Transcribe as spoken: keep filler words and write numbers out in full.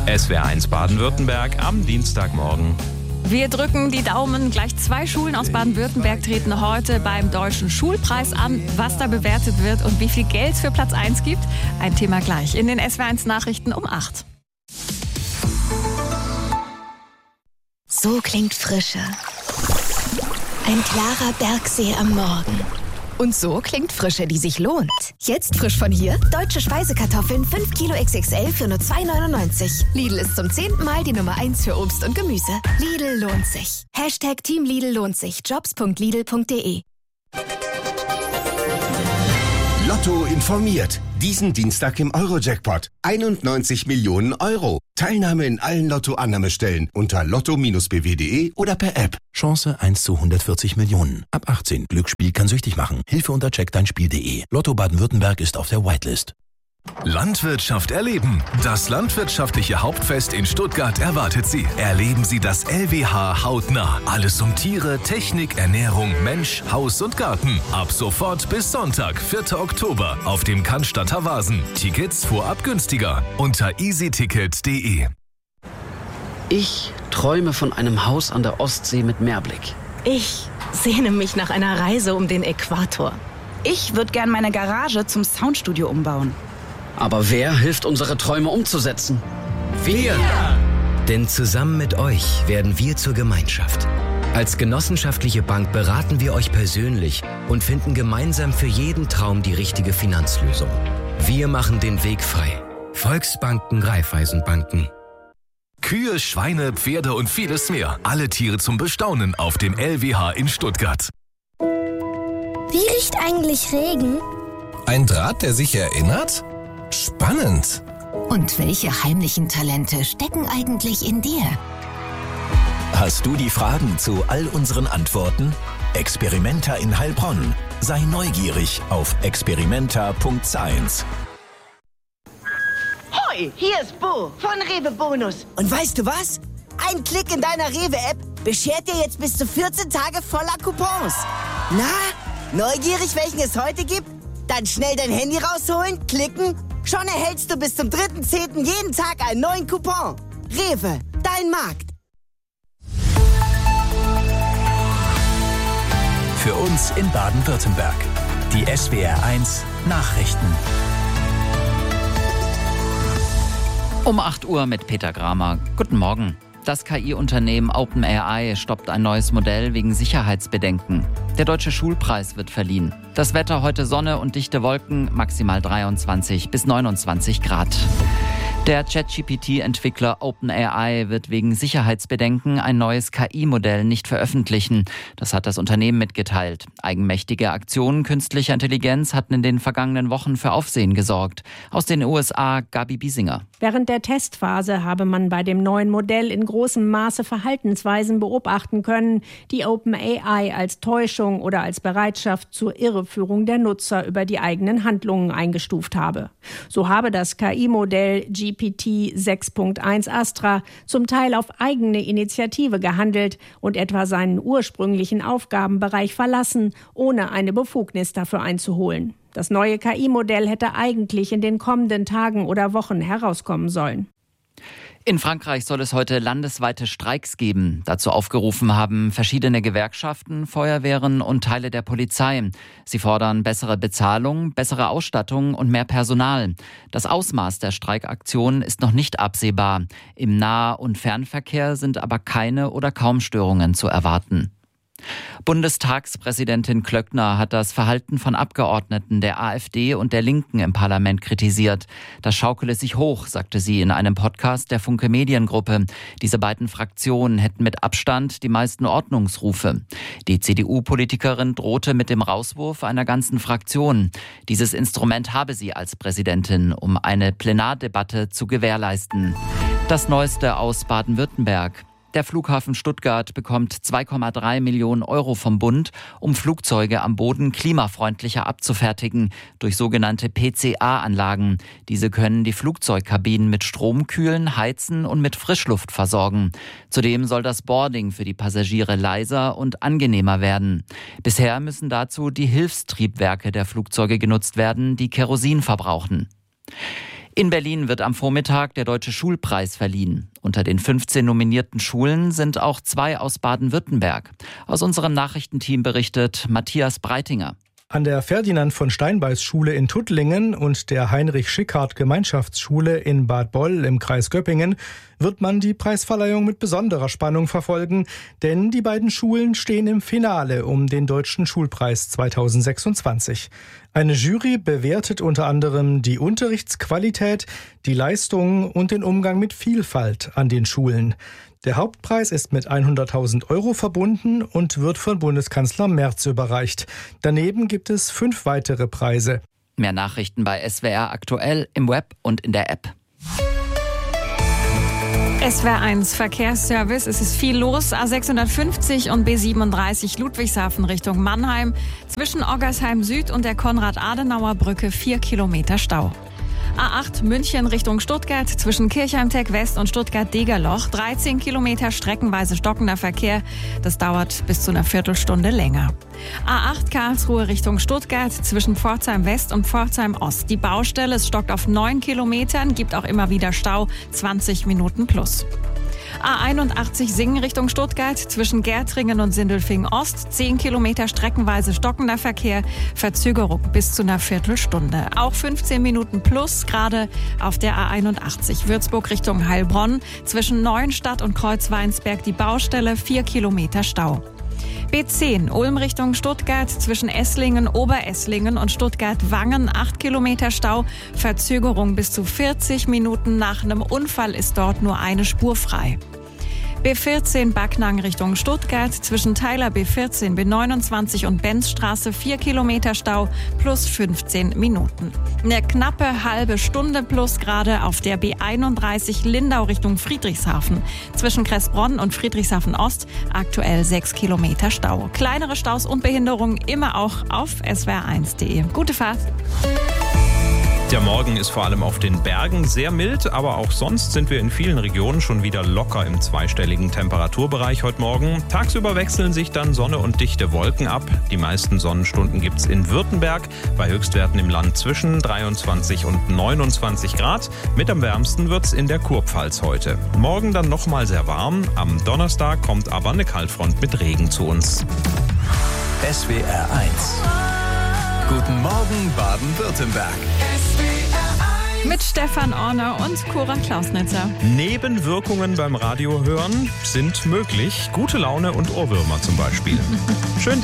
S W R eins Baden-Württemberg am Dienstagmorgen. Wir drücken die Daumen. Gleich zwei Schulen aus Baden-Württemberg treten heute beim Deutschen Schulpreis an. Was da bewertet wird und wie viel Geld es für Platz eins gibt, ein Thema gleich in den S W R eins Nachrichten um acht. So klingt Frische. Ein klarer Bergsee am Morgen. Und so klingt Frische, die sich lohnt. Jetzt frisch von hier, deutsche Speisekartoffeln fünf Kilo X X L für nur zwei neunundneunzig. Lidl ist zum zehnten Mal die Nummer eins für Obst und Gemüse. Lidl lohnt sich. Hashtag Team Lidl lohnt sich. Jobs punkt lidl punkt de. Lotto informiert. Diesen Dienstag im Euro-Jackpot. einundneunzig Millionen Euro. Teilnahme in allen Lotto-Annahmestellen unter lotto Bindestrich b w punkt de oder per App. Chance eins zu hundertvierzig Millionen. Ab achtzehn. Glücksspiel kann süchtig machen. Hilfe unter check dein spiel punkt de. Lotto Baden-Württemberg ist auf der Whitelist. Landwirtschaft erleben. Das landwirtschaftliche Hauptfest in Stuttgart erwartet Sie. Erleben Sie das L W H hautnah. Alles um Tiere, Technik, Ernährung, Mensch, Haus und Garten. Ab sofort bis Sonntag, vierten Oktober auf dem Cannstatter Vasen. Tickets vorab günstiger unter easyticket punkt de. Ich träume von einem Haus an der Ostsee mit Meerblick. Ich sehne mich nach einer Reise um den Äquator. Ich würde gern meine Garage zum Soundstudio umbauen. Aber wer hilft, unsere Träume umzusetzen? Wir! Denn zusammen mit euch werden wir zur Gemeinschaft. Als genossenschaftliche Bank beraten wir euch persönlich und finden gemeinsam für jeden Traum die richtige Finanzlösung. Wir machen den Weg frei. Volksbanken, Raiffeisenbanken. Kühe, Schweine, Pferde und vieles mehr. Alle Tiere zum Bestaunen auf dem L W H in Stuttgart. Wie riecht eigentlich Regen? Ein Draht, der sich erinnert? Spannend. Und welche heimlichen Talente stecken eigentlich in dir? Hast du die Fragen zu all unseren Antworten? Experimenta in Heilbronn. Sei neugierig auf experimenta punkt science. Hoi, hier ist Bo von Rewe Bonus. Und weißt du was? Ein Klick in deiner Rewe-App beschert dir jetzt bis zu vierzehn Tage voller Coupons. Na, neugierig, welchen es heute gibt? Dann schnell dein Handy rausholen, klicken. Schon erhältst du bis zum dritten zehnten jeden Tag einen neuen Coupon. Rewe, dein Markt. Für uns in Baden-Württemberg. Die S W R eins Nachrichten. Um acht Uhr mit Peter Gramer. Guten Morgen. Das K I-Unternehmen OpenAI stoppt ein neues Modell wegen Sicherheitsbedenken. Der Deutsche Schulpreis wird verliehen. Das Wetter heute Sonne und dichte Wolken, maximal dreiundzwanzig bis neunundzwanzig Grad. Der ChatGPT-Entwickler OpenAI wird wegen Sicherheitsbedenken ein neues K I-Modell nicht veröffentlichen. Das hat das Unternehmen mitgeteilt. Eigenmächtige Aktionen künstlicher Intelligenz hatten in den vergangenen Wochen für Aufsehen gesorgt. Aus den U S A, Gabi Biesinger. Während der Testphase habe man bei dem neuen Modell in großem Maße Verhaltensweisen beobachten können, die OpenAI als Täuschung oder als Bereitschaft zur Irreführung der Nutzer über die eigenen Handlungen eingestuft habe. So habe das K I-Modell G P T sechs Punkt eins Astra zum Teil auf eigene Initiative gehandelt und etwa seinen ursprünglichen Aufgabenbereich verlassen, ohne eine Befugnis dafür einzuholen. Das neue K I-Modell hätte eigentlich in den kommenden Tagen oder Wochen herauskommen sollen. In Frankreich soll es heute landesweite Streiks geben. Dazu aufgerufen haben verschiedene Gewerkschaften, Feuerwehren und Teile der Polizei. Sie fordern bessere Bezahlung, bessere Ausstattung und mehr Personal. Das Ausmaß der Streikaktion ist noch nicht absehbar. Im Nah- und Fernverkehr sind aber keine oder kaum Störungen zu erwarten. Bundestagspräsidentin Klöckner hat das Verhalten von Abgeordneten der AfD und der Linken im Parlament kritisiert. Das schaukele sich hoch, sagte sie in einem Podcast der Funke Mediengruppe. Diese beiden Fraktionen hätten mit Abstand die meisten Ordnungsrufe. Die C D U-Politikerin drohte mit dem Rauswurf einer ganzen Fraktion. Dieses Instrument habe sie als Präsidentin, um eine Plenardebatte zu gewährleisten. Das Neueste aus Baden-Württemberg. Der Flughafen Stuttgart bekommt zwei Komma drei Millionen Euro vom Bund, um Flugzeuge am Boden klimafreundlicher abzufertigen, durch sogenannte P C A-Anlagen. Diese können die Flugzeugkabinen mit Strom kühlen, heizen und mit Frischluft versorgen. Zudem soll das Boarding für die Passagiere leiser und angenehmer werden. Bisher müssen dazu die Hilfstriebwerke der Flugzeuge genutzt werden, die Kerosin verbrauchen. In Berlin wird am Vormittag der Deutsche Schulpreis verliehen. Unter den fünfzehn nominierten Schulen sind auch zwei aus Baden-Württemberg. Aus unserem Nachrichtenteam berichtet Matthias Breitinger. An der Ferdinand-von-Steinbeis-Schule in Tuttlingen und der Heinrich-Schickhardt-Gemeinschaftsschule in Bad Boll im Kreis Göppingen wird man die Preisverleihung mit besonderer Spannung verfolgen, denn die beiden Schulen stehen im Finale um den Deutschen Schulpreis zweitausendsechsundzwanzig. Eine Jury bewertet unter anderem die Unterrichtsqualität, die Leistung und den Umgang mit Vielfalt an den Schulen. Der Hauptpreis ist mit hunderttausend Euro verbunden und wird von Bundeskanzler Merz überreicht. Daneben gibt es fünf weitere Preise. Mehr Nachrichten bei S W R aktuell im Web und in der App. S W R eins Verkehrsservice. Es ist viel los. A sechshundertfünfzig und B siebenunddreißig Ludwigshafen Richtung Mannheim. Zwischen Oggersheim Süd und der Konrad-Adenauer-Brücke vier Kilometer Stau. A acht München Richtung Stuttgart zwischen Kirchheim-Tech West und Stuttgart-Degerloch. dreizehn Kilometer streckenweise stockender Verkehr. Das dauert bis zu einer Viertelstunde länger. A acht Karlsruhe Richtung Stuttgart zwischen Pforzheim West und Pforzheim Ost. Die Baustelle, es stockt auf neun Kilometern, gibt auch immer wieder Stau, zwanzig Minuten plus. A einundachtzig Singen Richtung Stuttgart zwischen Gärtringen und Sindelfingen Ost. zehn Kilometer streckenweise stockender Verkehr, Verzögerung bis zu einer Viertelstunde. Auch fünfzehn Minuten plus, gerade auf der A einundachtzig Würzburg Richtung Heilbronn. Zwischen Neuenstadt und Kreuzweinsberg die Baustelle, vier Kilometer Stau. B zehn Ulm Richtung Stuttgart zwischen Esslingen, Oberesslingen und Stuttgart-Wangen acht Kilometer Stau, Verzögerung bis zu vierzig Minuten. Nach einem Unfall ist dort nur eine Spur frei. B vierzehn Backnang Richtung Stuttgart zwischen Teiler B vierzehn, B neunundzwanzig und Benzstraße vier Kilometer Stau plus fünfzehn Minuten. Eine knappe halbe Stunde plus gerade auf der B einunddreißig Lindau Richtung Friedrichshafen. Zwischen Kressbronn und Friedrichshafen Ost aktuell sechs Kilometer Stau. Kleinere Staus und Behinderungen immer auch auf S W R eins punkt de. Gute Fahrt! Der Morgen ist vor allem auf den Bergen sehr mild, aber auch sonst sind wir in vielen Regionen schon wieder locker im zweistelligen Temperaturbereich heute Morgen. Tagsüber wechseln sich dann Sonne und dichte Wolken ab. Die meisten Sonnenstunden gibt's in Württemberg, bei Höchstwerten im Land zwischen dreiundzwanzig und neunundzwanzig Grad. Mit am wärmsten wird's in der Kurpfalz heute. Morgen dann nochmal sehr warm. Am Donnerstag kommt aber eine Kaltfront mit Regen zu uns. S W R eins. Guten Morgen Baden-Württemberg. Mit Stefan Orner und Cora Klausnitzer. Nebenwirkungen beim Radio hören sind möglich. Gute Laune und Ohrwürmer zum Beispiel. Schön